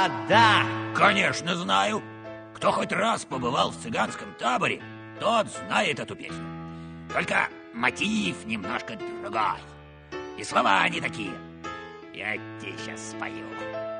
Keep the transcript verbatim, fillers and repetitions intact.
А, да. Конечно, знаю. Кто хоть раз побывал в цыганском таборе, тот знает эту песню. Только мотив немножко другой. И слова не такие. Я тебе сейчас спою.